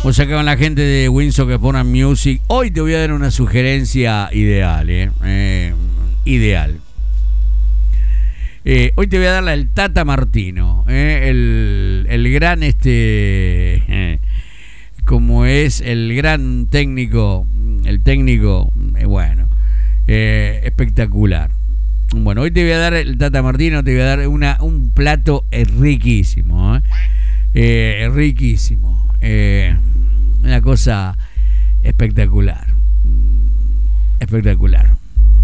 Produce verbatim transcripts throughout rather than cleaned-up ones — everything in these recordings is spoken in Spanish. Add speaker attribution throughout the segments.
Speaker 1: O sea que con la gente de Windsor que ponen Music. Hoy te voy a dar una sugerencia ideal, ¿eh? eh ideal. Eh, hoy te voy a dar la del Tata Martino, eh, el, el gran, este, eh, como es el gran técnico, el técnico, eh, bueno, eh, espectacular. Bueno, hoy te voy a dar el Tata Martino, te voy a dar una, un plato eh, riquísimo, eh, eh, riquísimo, eh, una cosa espectacular, espectacular.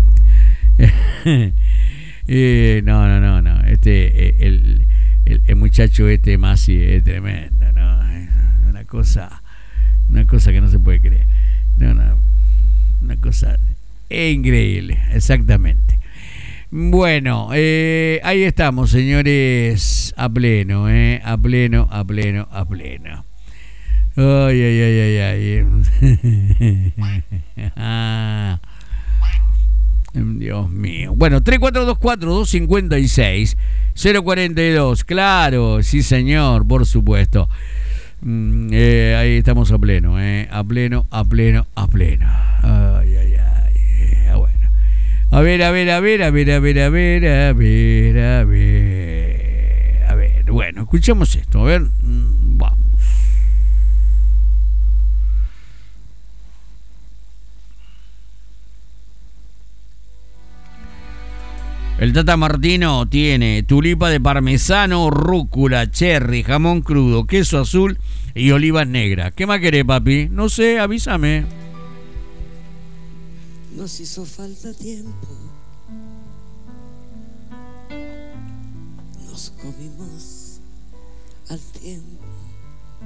Speaker 1: Eh, no, no, no, no. Este, el, el, el muchacho este Masi es tremendo, ¿no? Es una cosa, una cosa que no se puede creer. No, no, una cosa increíble, exactamente. Bueno, eh, ahí estamos, señores, a pleno, eh, a pleno, a pleno, a pleno. Ay, ay, ay, ay, ay. ah. Dios mío. Bueno, tres cuatro dos cuatro, dos cinco seis, cero cuatro dos. Claro, sí señor, por supuesto. Mm, eh, ahí estamos a pleno, eh. A pleno, a pleno, a pleno. Ay, ay, ay. Eh, bueno. A ver, a ver, a ver, a ver, a ver, a ver, a ver, a ver. A ver, bueno, escuchamos esto. A ver, mm, vamos. El Tata Martino tiene tulipa de parmesano, rúcula, cherry, jamón crudo, queso azul y olivas negras. ¿Qué más querés, papi? No sé, avísame.
Speaker 2: Nos hizo falta tiempo. Nos comimos al tiempo.